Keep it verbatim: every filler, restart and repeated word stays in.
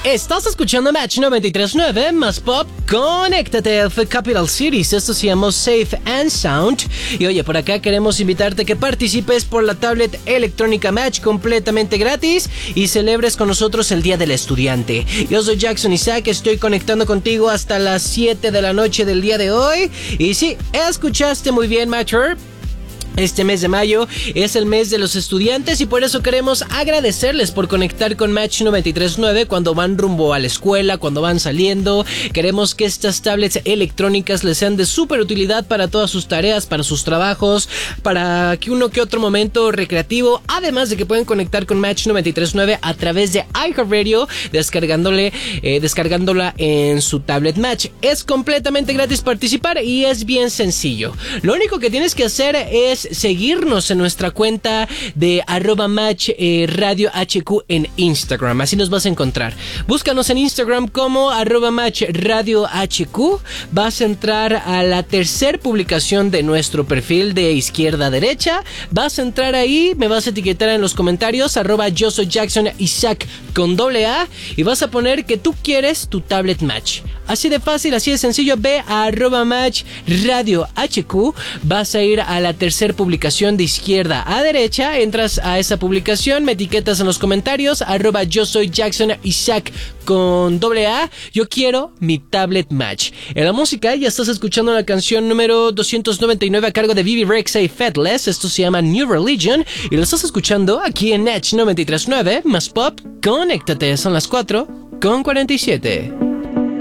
Estás escuchando Match noventa y tres punto nueve más Pop. Conéctate, fue Capital Cities. Esto se llama Safe and Sound. Y oye, por acá queremos invitarte a que participes por la tablet electrónica Match completamente gratis y celebres con nosotros el Día del Estudiante. Yo soy Jackson Isaac, estoy conectando contigo hasta las siete de la noche del día de hoy. Y sí, escuchaste muy bien, Matcher. Este mes de mayo es el mes de los estudiantes y por eso queremos agradecerles por conectar con Match noventa y tres punto nueve cuando van rumbo a la escuela, cuando van saliendo. Queremos que estas tablets electrónicas les sean de súper utilidad para todas sus tareas, para sus trabajos, para que uno que otro momento recreativo. Además de que pueden conectar con Match noventa y tres punto nueve a través de iHeartRadio, descargándole, eh, descargándola en su tablet Match. Es completamente gratis participar y es bien sencillo. Lo único que tienes que hacer es seguirnos en nuestra cuenta de arroba match eh, radio hq en Instagram. Así nos vas a encontrar. Búscanos en Instagram como arroba match radio hq. Vas a entrar a la tercer publicación de nuestro perfil de izquierda a derecha. Vas a entrar ahí, me vas a etiquetar en los comentarios arroba yo soy Jackson Isaac con doble A y vas a poner que tú quieres tu tablet Match. Así de fácil, así de sencillo. Ve a arroba match radio hq. Vas a ir a la tercera publicación de izquierda a derecha, entras a esa publicación, me etiquetas en los comentarios arroba yo soy Jackson Isaac con doble A, yo quiero mi tablet Match. En la música ya estás escuchando la canción número doscientos noventa y nueve a cargo de Bibi Rexha y Faithless. Esto se llama New Religion y lo estás escuchando aquí en Match noventa y tres punto nueve más Pop. Conéctate, son las cuatro con cuarenta y siete.